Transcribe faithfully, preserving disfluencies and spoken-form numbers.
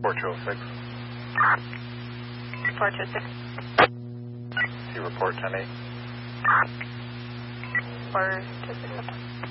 four two oh six. four two six. See report ten eight. four two six.